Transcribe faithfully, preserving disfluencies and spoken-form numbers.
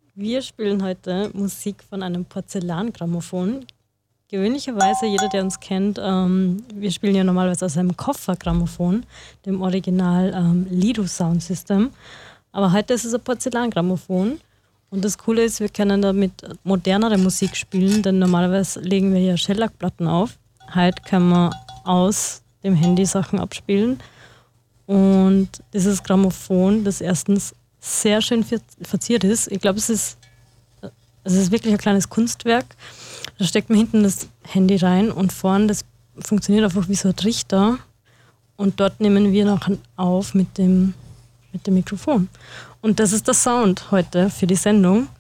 Wir spielen heute Musik von einem Porzellangrammophon. Gewöhnlicherweise, jeder, der uns kennt, ähm, wir spielen ja normalerweise aus einem Koffergrammophon, dem Original ähm, Lido Sound System. Aber heute ist es ein Porzellangrammophon. Und das Coole ist, wir können damit modernere Musik spielen, denn normalerweise legen wir ja Shellac-Platten auf. Heute können wir aus dem Handy Sachen abspielen. Und dieses Grammophon, das erstens sehr schön verziert ist. Ich glaube, es ist, es ist wirklich ein kleines Kunstwerk. Da steckt man hinten das Handy rein und vorne, das funktioniert einfach wie so ein Trichter. Und dort nehmen wir noch auf mit dem, mit dem Mikrofon. Und das ist der Sound heute für die Sendung.